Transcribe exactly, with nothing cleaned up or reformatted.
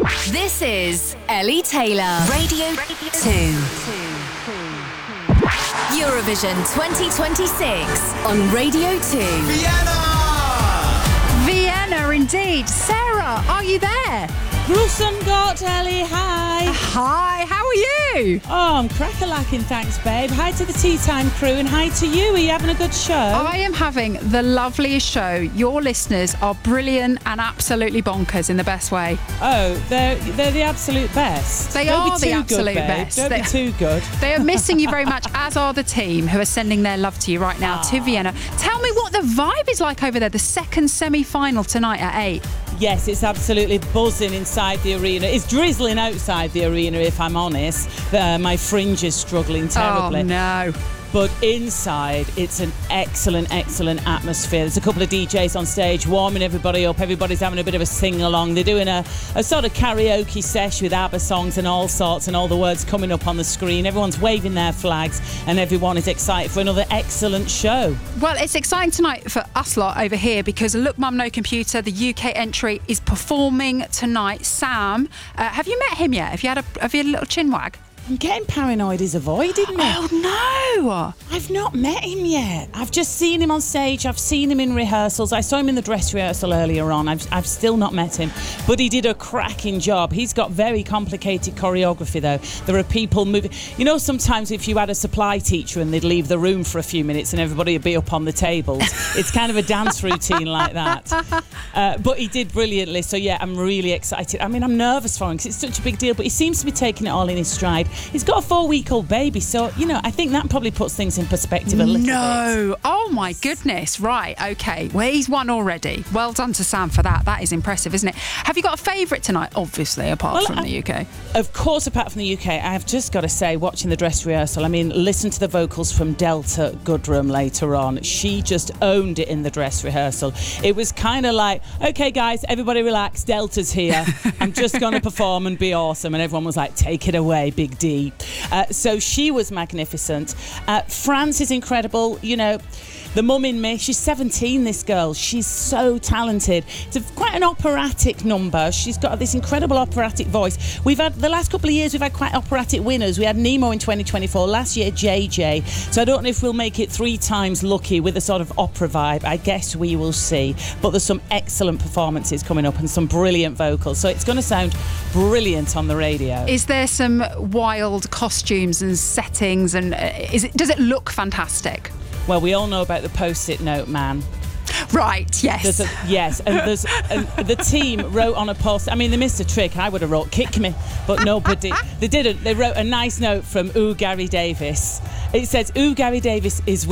This is Ellie Taylor, Radio two. Eurovision twenty twenty-six on Radio two. Vienna! Vienna, indeed. Sarah, are you there? Gruesome Gott, Ellie, hi. Hi, how are you? Oh, I'm crack-a-lacking, thanks, babe. Hi to the Tea Time crew and hi to you. Are you having a good show? I am having the loveliest show. Your listeners are brilliant and absolutely bonkers in the best way. Oh, they're they're the absolute best. They Don't are be the too absolute good, babe. best. Don't They- be too good. They are missing you very much, as are the team who are sending their love to you right now to Vienna. Tell me what the vibe is like over there, the second semi-final tonight at eight. Yes, it's absolutely buzzing inside the arena. It's drizzling outside the arena, if I'm honest. Uh, my fringe is struggling terribly. Oh, no. But inside, it's an excellent, excellent atmosphere. There's a couple of D Js on stage warming everybody up. Everybody's having a bit of a sing-along. They're doing a, a sort of karaoke sesh with ABBA songs and all sorts, and all the words coming up on the screen. Everyone's waving their flags, and everyone is excited for another excellent show. Well, it's exciting tonight for us lot over here because Look Mum No Computer, the U K entry, is performing tonight. Sam, uh, have you met him yet? Have you had a, have you had a little chin wag? I'm getting paranoid he's avoided me. Oh, no. I've not met him yet. I've just seen him on stage. I've seen him in rehearsals. I saw him in the dress rehearsal earlier on. I've, I've still not met him. But he did a cracking job. He's got very complicated choreography, though. There are people moving. You know, sometimes if you had a supply teacher and they'd leave the room for a few minutes and everybody would be up on the tables, it's kind of a dance routine like that. Uh, but he did brilliantly. So, yeah, I'm really excited. I mean, I'm nervous for him because it's such a big deal, but he seems to be taking it all in his stride. He's got a four-week-old baby, so, you know, I think that probably puts things in perspective a little bit. No. Oh, my goodness. Right. OK. Well, he's won already. Well done to Sam for that. That is impressive, isn't it? Have you got a favourite tonight, obviously, apart Well, from I- the U K? Of course, apart from the U K, I've just got to say, watching the dress rehearsal, I mean, listen to the vocals from Delta Goodrum later on. She just owned it in the dress rehearsal. It was kind of like, OK, guys, everybody relax. Delta's here. I'm just going to perform and be awesome. And everyone was like, take it away, Big D. Uh, so she was magnificent. Uh, France is incredible. You know, the mum in me, she's seventeen, this girl. She's so talented. It's a, quite an operatic number. She's got this incredible operatic voice. We've had, the last couple of years, we've had quite operatic winners. We had Nemo in twenty twenty-four, last year J J. So I don't know if we'll make it three times lucky with a sort of opera vibe. I guess we will see. But there's some excellent performances coming up and some brilliant vocals. So it's going to sound brilliant on the radio. Is there some wild costumes and settings, and uh, is it, does it look fantastic? Well, we all know about the post-it note man. Right, yes. There's a, yes, and there's and the team wrote on a post. I mean, they missed a trick. I would have wrote "kick me," but nobody. They didn't. They wrote a nice note from Ooh Gary Davis. It says, "Ooh Gary Davis is."